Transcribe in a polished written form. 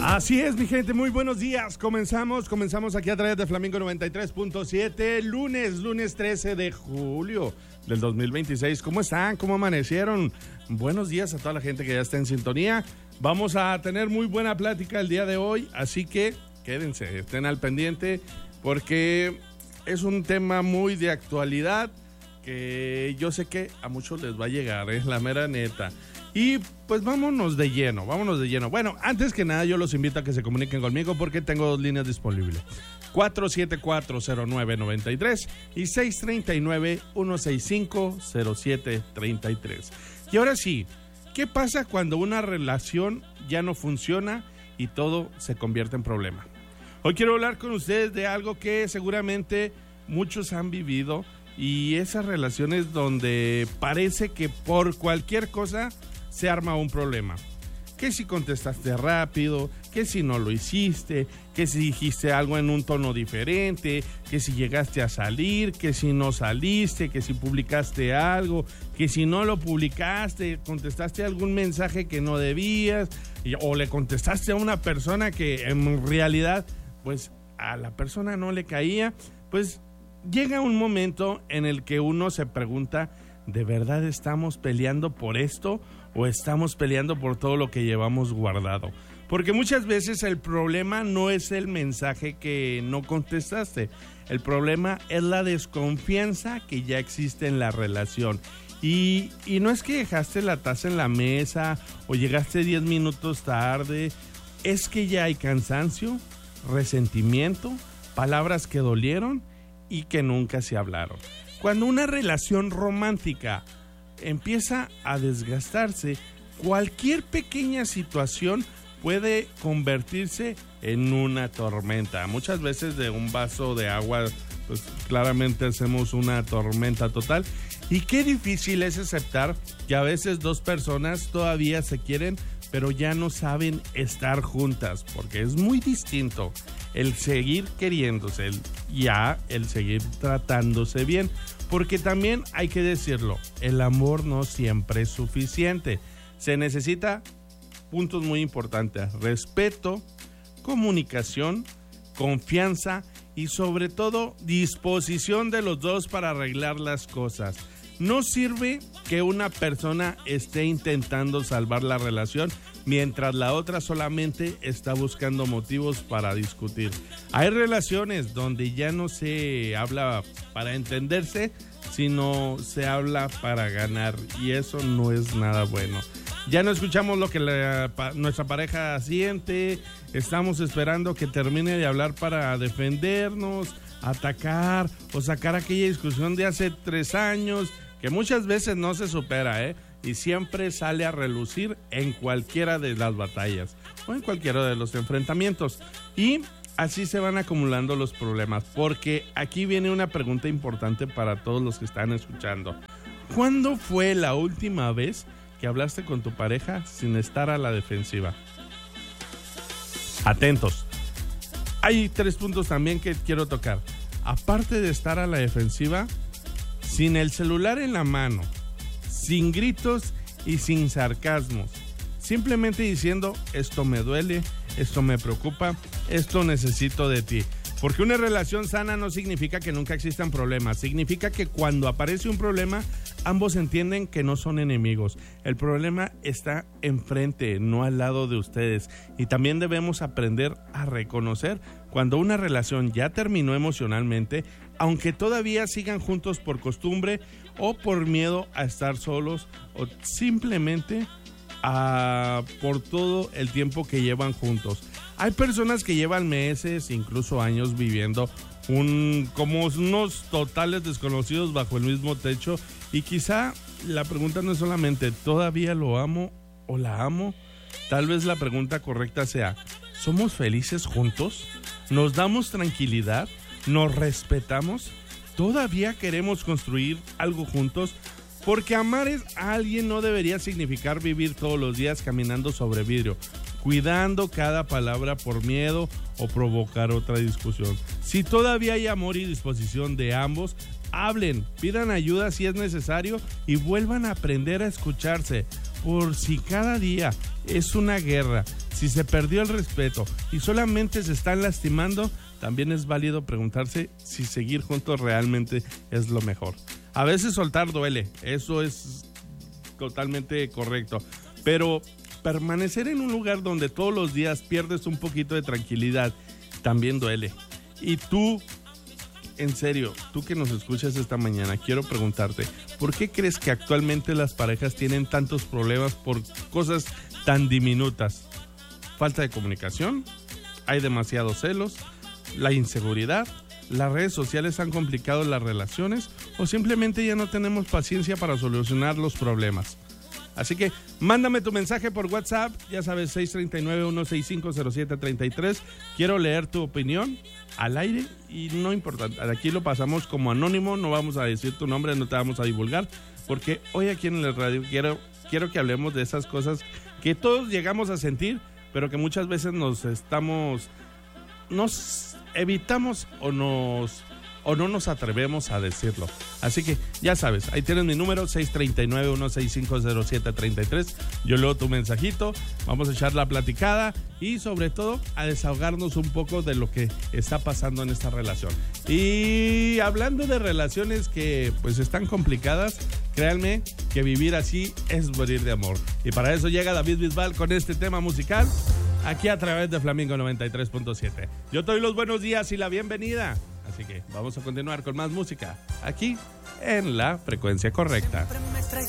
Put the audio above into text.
Así es, mi gente, muy buenos días. Comenzamos aquí a través de Flamingo 93.7, lunes 13 de julio del 2026. ¿Cómo están? ¿Cómo amanecieron? Buenos días a toda la gente que ya está en sintonía. Vamos a tener muy buena plática el día de hoy, así que quédense, estén al pendiente, porque es un tema muy de actualidad que yo sé que a muchos les va a llegar, es la mera neta. Y pues vámonos de lleno. Bueno, antes que nada yo los invito a que se comuniquen conmigo porque tengo dos líneas disponibles. 474-0993 y 639-165-0733. Y ahora sí, ¿qué pasa cuando una relación ya no funciona y todo se convierte en problema? Hoy quiero hablar con ustedes de algo que seguramente muchos han vivido, y esas relaciones donde parece que por cualquier cosa se arma un problema. Que si contestaste rápido, que si no lo hiciste, que si dijiste algo en un tono diferente, que si llegaste a salir, que si no saliste, que si publicaste algo, que si no lo publicaste, contestaste algún mensaje que no debías, o le contestaste a una persona que en realidad pues a la persona no le caía. Pues llega un momento en el que uno se pregunta, ¿de verdad estamos peleando por esto o estamos peleando por todo lo que llevamos guardado? Porque muchas veces el problema no es el mensaje que no contestaste, el problema es la desconfianza que ya existe en la relación. Y no es que dejaste la taza en la mesa o llegaste 10 minutos tarde, es que ya hay cansancio, resentimiento, palabras que dolieron y que nunca se hablaron. Cuando una relación romántica empieza a desgastarse, cualquier pequeña situación puede convertirse en una tormenta. Muchas veces de un vaso de agua, pues claramente hacemos una tormenta total. Y qué difícil es aceptar que a veces dos personas todavía se quieren, pero ya no saben estar juntas, porque es muy distinto el seguir queriéndose, el seguir tratándose bien, porque también hay que decirlo, el amor no siempre es suficiente. Se necesita puntos muy importantes: respeto, comunicación, confianza y sobre todo disposición de los dos para arreglar las cosas. No sirve que una persona esté intentando salvar la relación mientras la otra solamente está buscando motivos para discutir. Hay relaciones donde ya no se habla para entenderse, sino se habla para ganar, y eso no es nada bueno. Ya no escuchamos lo que nuestra pareja siente, estamos esperando que termine de hablar para defendernos, atacar o sacar aquella discusión de hace 3 años, que muchas veces no se supera, y siempre sale a relucir en cualquiera de las batallas o en cualquiera de los enfrentamientos. Y así se van acumulando los problemas, porque aquí viene una pregunta importante para todos los que están escuchando. ¿Cuándo fue la última vez que hablaste con tu pareja sin estar a la defensiva? Atentos. Hay 3 puntos también que quiero tocar. Aparte de estar a la defensiva, sin el celular en la mano, sin gritos y sin sarcasmos, simplemente diciendo: esto me duele, esto me preocupa, esto necesito de ti. Porque una relación sana no significa que nunca existan problemas, significa que cuando aparece un problema, ambos entienden que no son enemigos. El problema está enfrente, no al lado de ustedes. Y también debemos aprender a reconocer cuando una relación ya terminó emocionalmente, aunque todavía sigan juntos por costumbre o por miedo a estar solos, o simplemente por todo el tiempo que llevan juntos. Hay personas que llevan meses, incluso años viviendo como unos totales desconocidos bajo el mismo techo, y quizá la pregunta no es solamente ¿todavía lo amo o la amo? Tal vez la pregunta correcta sea: ¿somos felices juntos? ¿Nos damos tranquilidad? ¿Nos respetamos? ¿Todavía queremos construir algo juntos? Porque amar a alguien no debería significar vivir todos los días caminando sobre vidrio, cuidando cada palabra por miedo o provocar otra discusión. Si todavía hay amor y disposición de ambos, hablen, pidan ayuda si es necesario y vuelvan a aprender a escucharse. Por si cada día es una guerra Si se perdió el respeto y solamente se están lastimando, también es válido preguntarse si seguir juntos realmente es lo mejor. A veces soltar duele, eso es totalmente correcto, pero permanecer en un lugar donde todos los días pierdes un poquito de tranquilidad también duele. Y tú, en serio, tú que nos escuchas esta mañana, quiero preguntarte, ¿por qué crees que actualmente las parejas tienen tantos problemas por cosas tan diminutas? Falta de comunicación, hay demasiados celos, la inseguridad, las redes sociales han complicado las relaciones o simplemente ya no tenemos paciencia para solucionar los problemas. Así que mándame tu mensaje por WhatsApp, ya sabes, 639-165-0733. Quiero leer tu opinión al aire y no importa, aquí lo pasamos como anónimo, no vamos a decir tu nombre, no te vamos a divulgar, porque hoy aquí en el radio quiero que hablemos de esas cosas que todos llegamos a sentir, pero que muchas veces nos evitamos o no nos atrevemos a decirlo. Así que ya sabes, ahí tienes mi número, 639-165-0733. Yo leo tu mensajito, vamos a echar la platicada y sobre todo a desahogarnos un poco de lo que está pasando en esta relación. Y hablando de relaciones que pues están complicadas, créanme que vivir así es morir de amor. Y para eso llega David Bisbal con este tema musical aquí a través de Flamingo 93.7. Yo te doy los buenos días y la bienvenida. Así que vamos a continuar con más música aquí en la frecuencia correcta. Siempre me traes